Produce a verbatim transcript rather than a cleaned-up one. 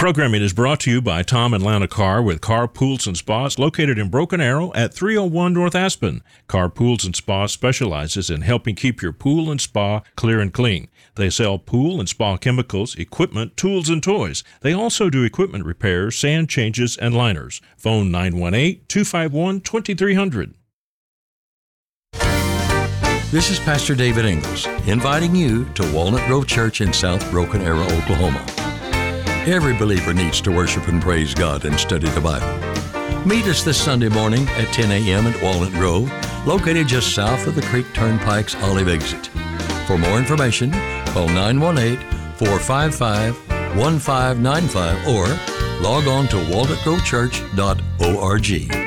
Programming is brought to you by Tom and Lana Carr with Carr Pools and Spas located in Broken Arrow at three oh one North Aspen. Carr Pools and Spas specializes in helping keep your pool and spa clear and clean. They sell pool and spa chemicals, equipment, tools, and toys. They also do equipment repairs, sand changes, and liners. Phone nine one eight, two five one, two three zero zero. This is Pastor David Ingles, inviting you to Walnut Grove Church in South Broken Arrow, Oklahoma. Every believer needs to worship and praise God and study the Bible. Meet us this Sunday morning at ten a.m. at Walnut Grove, located just south of the Creek Turnpike's Olive Exit. For more information, call nine one eight, four five five, one five nine five or log on to walnut grove church dot org.